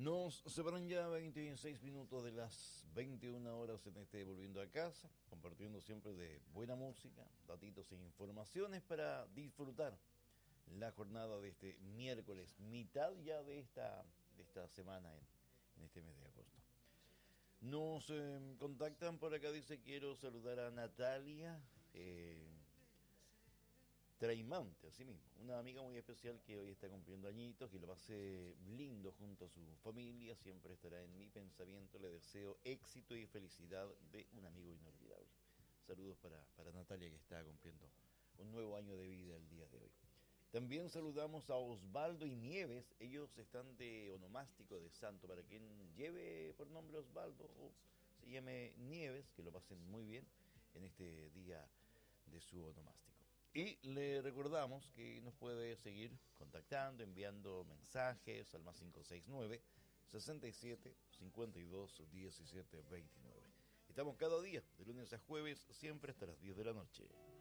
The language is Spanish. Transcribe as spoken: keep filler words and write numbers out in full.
Nos separan ya veintiséis minutos de las veintiuna horas en este Volviendo a Casa, compartiendo siempre de buena música, datitos e informaciones para disfrutar la jornada de este miércoles, mitad ya de esta, de esta semana en, en este mes de agosto. Nos eh, contactan por acá, dice, quiero saludar a Natalia eh, Traimante, así mismo, una amiga muy especial que hoy está cumpliendo añitos, que lo pase lindo junto a su familia, siempre estará en mi pensamiento, le deseo éxito y felicidad de un amigo inolvidable. Saludos para, para Natalia, que está cumpliendo un nuevo año de vida el día de hoy. También saludamos a Osvaldo y Nieves, ellos están de onomástico de santo, para quien lleve por nombre Osvaldo o se llame Nieves, que lo pasen muy bien en este día de su onomástico. Y le recordamos que nos puede seguir contactando, enviando mensajes al más cinco seis nueve, sesenta y siete, cincuenta y dos, diecisiete, veintinueve. Estamos cada día, de lunes a jueves, siempre hasta las diez de la noche.